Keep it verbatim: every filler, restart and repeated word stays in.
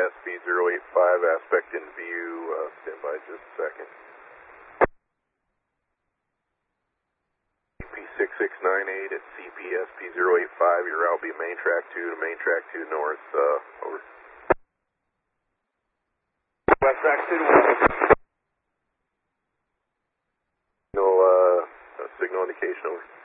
S P zero eight five, aspect in view, uh, stand by just a second. C P six six nine eight at C P S P zero eight five, your route will be main track two to main track two north, uh, over. West track two to west. Signal, uh, signal indication over.